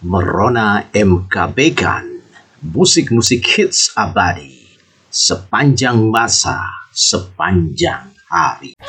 Merona MKB kan, musik-musik hits abadi, sepanjang masa, sepanjang hari.